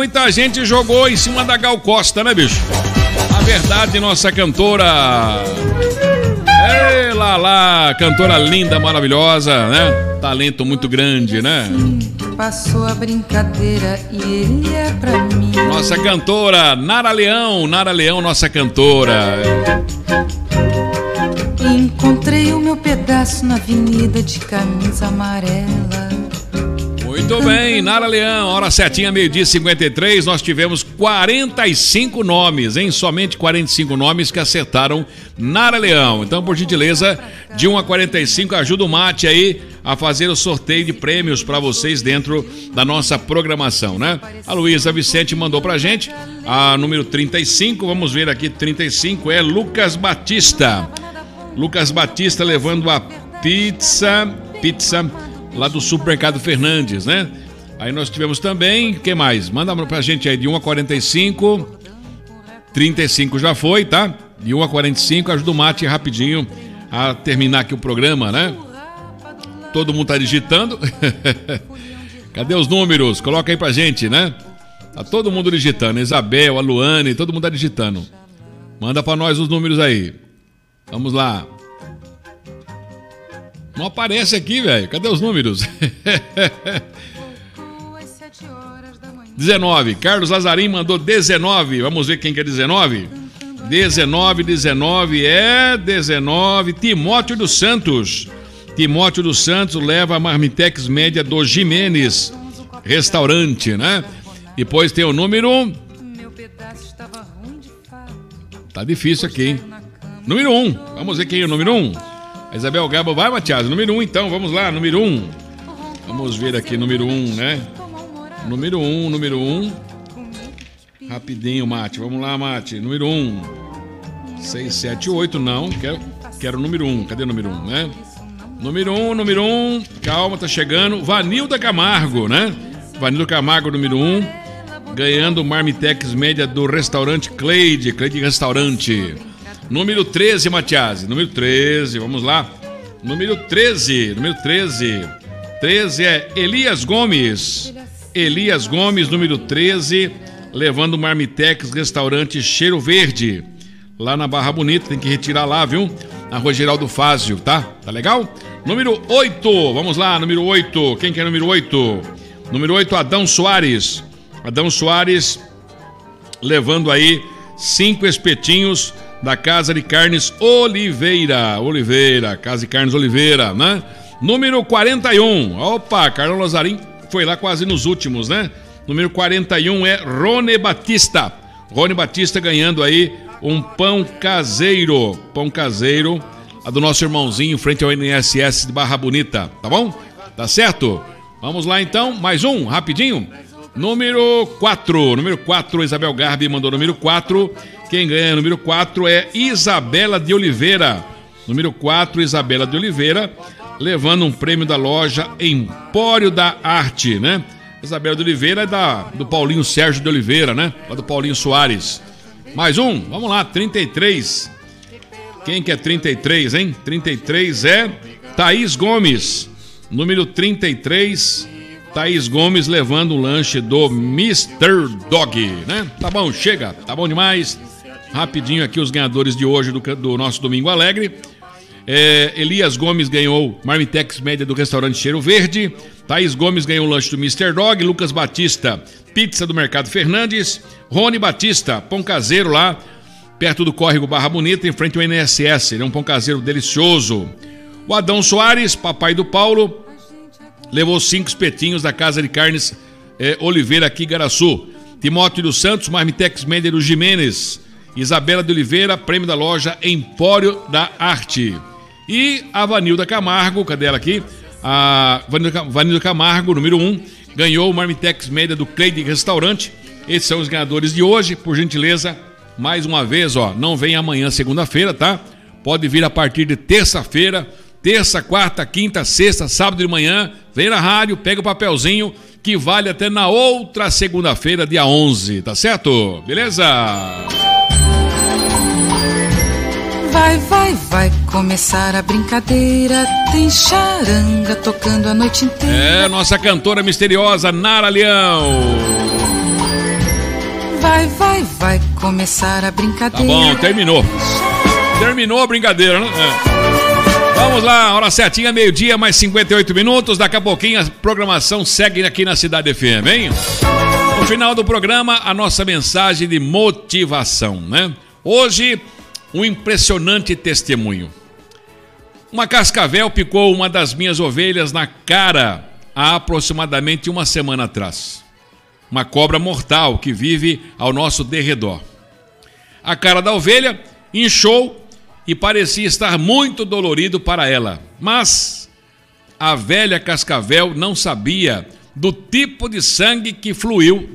muita gente jogou em cima da Gal Costa, né, bicho? A verdade, nossa cantora. Ei, lá, cantora linda, maravilhosa, né? Talento muito grande, né? Passou a brincadeira e ele é pra mim. Nossa cantora, Nara Leão, nossa cantora. Encontrei o meu pedaço na avenida de camisa amarela. Muito bem, Nara Leão, hora certinha, 12h53, nós tivemos 45 nomes, hein? Somente 45 nomes que acertaram Nara Leão. Então, por gentileza, de 1 a 45, ajuda o Mate aí a fazer o sorteio de prêmios para vocês dentro da nossa programação, né? A Luísa Vicente mandou pra gente a número 35, vamos ver aqui, 35 é Lucas Batista. Lucas Batista levando a pizza lá do Supermercado Fernandes, né? Aí nós tivemos também, quem mais? Manda pra gente aí de 1 a 45, 35 já foi, tá? De 1 a 45, ajuda o Mate rapidinho a terminar aqui o programa, né? Todo mundo tá digitando. Cadê os números? Coloca aí pra gente, né? Tá todo mundo digitando, Isabel, a Luane, todo mundo tá digitando. Manda pra nós os números aí. Vamos lá. Não aparece aqui, velho. Cadê os números? 19. Carlos Lazarim mandou 19. Vamos ver quem que é 19. 19 é 19. Timóteo dos Santos. Timóteo dos Santos leva a Marmitex Média do Jimenez Restaurante, né? Depois tem o número... Tá difícil aqui, hein? Número 1. Vamos ver quem é o número 1. A Isabel Gabo vai, Matias. Número 1, então. Vamos lá, número 1. Vamos ver aqui, número 1, né? Número 1. Rapidinho, Mate. Vamos lá, Mate. Número 1. 6, 7, 8. Não, quero o número 1. Cadê o número 1, né? Número 1. Calma, tá chegando. Vanilda Camargo, né? Vanilda Camargo, número 1. Ganhando o Marmitex Média do restaurante Cleide Restaurante. Número 13, Matias. Número 13, vamos lá. Número 13 é Elias Gomes. Elias Gomes, número 13, levando o Marmitex Restaurante Cheiro Verde. Lá na Barra Bonita, tem que retirar lá, viu? Na Rua Geraldo Fázio, tá? Tá legal? Número 8, vamos lá, número 8. Quem que é número 8? Número 8, Adão Soares. Adão Soares, levando aí 5 espetinhos da Casa de Carnes Oliveira, Casa de Carnes Oliveira, né? Número 41, opa, Carlos Lazarim foi lá quase nos últimos, né? Número 41 é Rony Batista ganhando aí um pão caseiro, a do nosso irmãozinho, frente ao INSS de Barra Bonita, tá bom? Tá certo? Vamos lá então, mais um, rapidinho. Número 4, Isabel Garbi mandou número 4. Quem ganha número 4 é Isabela de Oliveira. Número 4, Isabela de Oliveira, levando um prêmio da loja Empório da Arte, né? Isabela de Oliveira é do Paulinho Sérgio de Oliveira, né? Lá do Paulinho Soares. Mais um, vamos lá, 33. Quem que é 33, hein? 33 é Thaís Gomes. Número 33, Thaís Gomes levando o lanche do Mr. Dog, né? Tá bom, chega, tá bom demais. Rapidinho aqui os ganhadores de hoje do nosso Domingo Alegre. Elias Gomes ganhou Marmitex Média do restaurante Cheiro Verde. Thaís Gomes ganhou o lanche do Mr. Dog. Lucas Batista, pizza do Mercado Fernandes. Rony Batista, pão caseiro lá, perto do córrego Barra Bonita, em frente ao INSS. Ele é um pão caseiro delicioso. O Adão Soares, papai do Paulo, levou 5 espetinhos da Casa de Carnes Oliveira aqui em Igaraçu. Timóteo dos Santos, Marmitex Média do Jimenez. Isabela de Oliveira, prêmio da loja Empório da Arte. E a Vanilda Camargo, cadê ela aqui? A Vanilda Camargo, número 1, ganhou o Marmitex Média do Cleide Restaurante. Esses são os ganhadores de hoje, por gentileza. Mais uma vez, ó, não vem amanhã, segunda-feira, tá? Pode vir a partir de terça-feira, terça, quarta, quinta, sexta, sábado de manhã. Vem na rádio, pega o papelzinho, que vale até na outra segunda-feira, dia 11, tá certo? Beleza? Vai começar a brincadeira. Tem charanga tocando a noite inteira. Nossa cantora misteriosa Nara Leão. Vai começar a brincadeira. Tá bom, terminou. Terminou a brincadeira, né? Vamos lá, hora certinha, meio-dia, mais 58 minutos. Daqui a pouquinho a programação segue aqui na Cidade FM, hein? No final do programa, a nossa mensagem de motivação, né? Hoje, um impressionante testemunho. Uma cascavel picou uma das minhas ovelhas na cara há aproximadamente uma semana atrás. Uma cobra mortal que vive ao nosso derredor. A cara da ovelha inchou e parecia estar muito dolorido para ela. Mas a velha cascavel não sabia do tipo de sangue que flui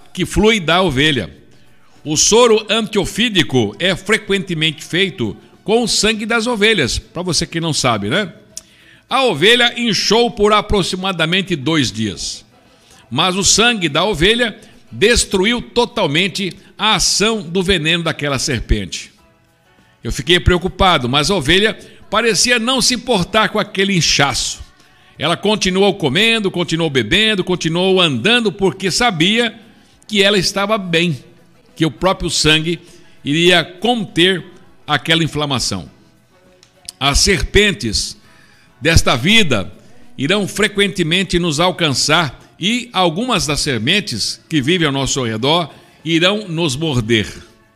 da ovelha. O soro antiofídico é frequentemente feito com o sangue das ovelhas, para você que não sabe, né? A ovelha inchou por aproximadamente 2 dias. Mas o sangue da ovelha destruiu totalmente a ação do veneno daquela serpente. Eu fiquei preocupado, mas a ovelha parecia não se importar com aquele inchaço. Ela continuou comendo, continuou bebendo, continuou andando, porque sabia que ela estava bem, que o próprio sangue iria conter aquela inflamação. As serpentes desta vida irão frequentemente nos alcançar e algumas das sementes que vivem ao nosso redor irão nos morder.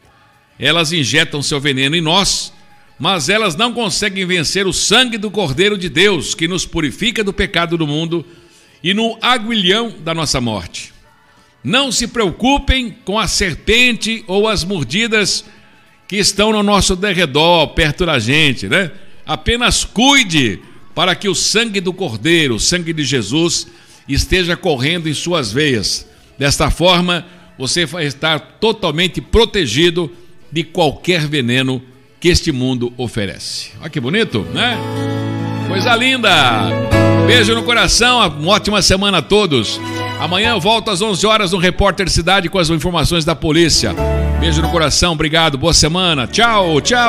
Elas injetam seu veneno em nós, mas elas não conseguem vencer o sangue do Cordeiro de Deus, que nos purifica do pecado do mundo e no aguilhão da nossa morte. Não se preocupem com a serpente ou as mordidas que estão no nosso derredor, perto da gente, né? Apenas cuide para que o sangue do Cordeiro, o sangue de Jesus, esteja correndo em suas veias. Desta forma, você vai estar totalmente protegido de qualquer veneno que este mundo oferece. Olha que bonito, né? Coisa linda! Beijo no coração, uma ótima semana a todos. Amanhã eu volto às 11 horas no Repórter Cidade com as informações da polícia. Beijo no coração, obrigado, boa semana. Tchau, tchau.